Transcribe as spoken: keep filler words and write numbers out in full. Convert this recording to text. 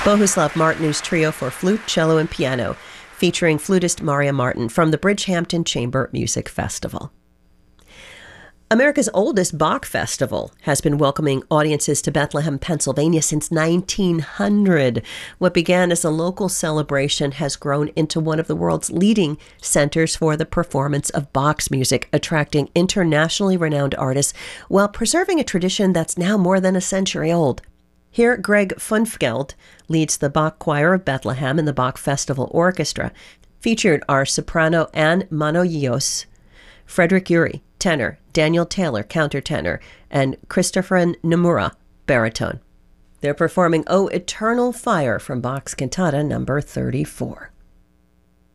Bohuslav Martinu's trio for flute, cello, and piano, featuring flutist Maria Martin from the Bridgehampton Chamber Music Festival. America's oldest Bach Festival has been welcoming audiences to Bethlehem, Pennsylvania since nineteen hundred. What began as a local celebration has grown into one of the world's leading centers for the performance of Bach's music, attracting internationally renowned artists while preserving a tradition that's now more than a century old. Here, Greg Funfgeld leads the Bach Choir of Bethlehem and the Bach Festival Orchestra. Featured are soprano Anne Manoyios, Frederick Urey, tenor, Daniel Taylor, countertenor, and Christopher Nomura, baritone. They're performing O Eternal Fire from Bach's Cantata number thirty-four.